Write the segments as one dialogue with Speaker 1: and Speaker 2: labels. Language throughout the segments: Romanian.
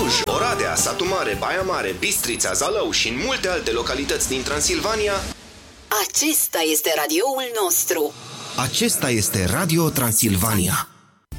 Speaker 1: Cluj, Oradea, Satu Mare, Baia Mare, Bistrița, Zalău și în multe alte localități din Transilvania.
Speaker 2: Acesta este radioul nostru.
Speaker 1: Acesta este Radio Transilvania.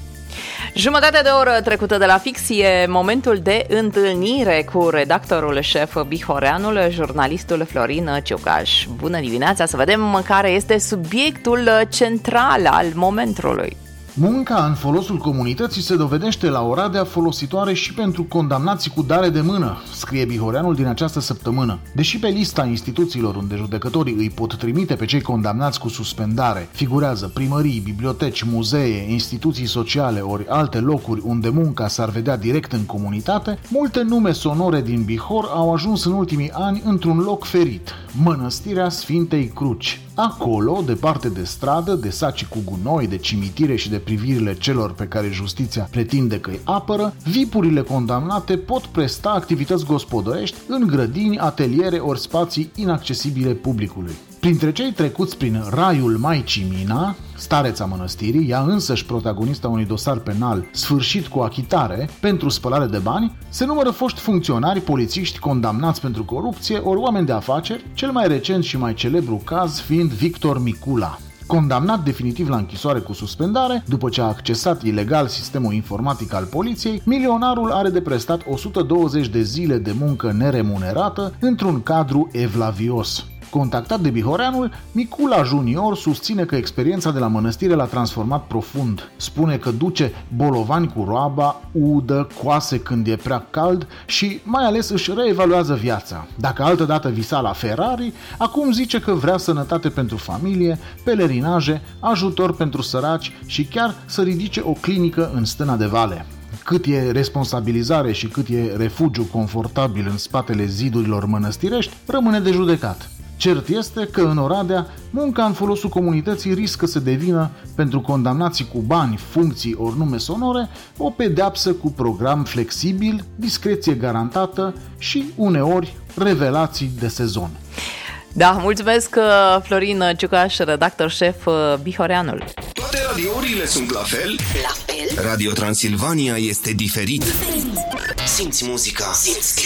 Speaker 3: Jumătate de oră trecută de la fix e momentul de întâlnire cu redactorul șef Bihoreanul, jurnalistul Florin Ciucaș. Bună dimineața, să vedem care este subiectul central al momentului.
Speaker 4: Munca în folosul comunității se dovedește la Oradea folositoare și pentru condamnații cu dare de mână, scrie Bihoreanul din această săptămână. Deși pe lista instituțiilor unde judecătorii îi pot trimite pe cei condamnați cu suspendare figurează primării, biblioteci, muzee, instituții sociale ori alte locuri unde munca s-ar vedea direct în comunitate, multe nume sonore din Bihor au ajuns în ultimii ani într-un loc ferit, Mănăstirea Sfintei Cruci. Acolo, departe de stradă, de saci cu gunoi, de cimitire și de privirile celor pe care justiția pretinde că îi apără, vipurile condamnate pot presta activități gospodărești în grădini, ateliere ori spații inaccesibile publicului. Printre cei trecuți prin raiul Maicii Mina, stareța mănăstirii, ea însăși protagonista unui dosar penal sfârșit cu achitare pentru spălare de bani, se numără foști funcționari, polițiști condamnați pentru corupție ori oameni de afaceri, cel mai recent și mai celebru caz fiind Victor Micula. Condamnat definitiv la închisoare cu suspendare, după ce a accesat ilegal sistemul informatic al poliției, milionarul are de prestat 120 de zile de muncă neremunerată într-un cadru evlavios. Contactat de Bihoreanul, Micula Junior susține că experiența de la mănăstire l-a transformat profund. Spune că duce bolovani cu roaba, udă, coase când e prea cald și mai ales își reevaluează viața. Dacă altădată visa la Ferrari, acum zice că vrea sănătate pentru familie, pelerinaje, ajutor pentru săraci și chiar să ridice o clinică în Stâna de Vale. Cât e responsabilizare și cât e refugiu confortabil în spatele zidurilor mănăstirești, rămâne de judecat. Cert este că în Oradea, munca în folosul comunității riscă să devină, pentru condamnații cu bani, funcții ori nume sonore, o pedeapsă cu program flexibil, discreție garantată și, uneori, revelații de sezon.
Speaker 3: Da, mulțumesc Florin Ciucaș, redactor șef Bihoreanul.
Speaker 1: Toate radiourile sunt la fel?
Speaker 2: La fel?
Speaker 1: Radio Transilvania este diferit. Simți muzica. Simți